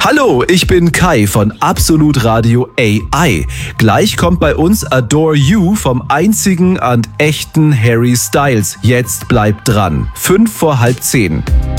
Hallo, ich bin Kai von Absolut Radio AI. Gleich kommt bei uns Adore You vom einzigen und echten Harry Styles. Jetzt bleibt dran. 5 vor halb 10.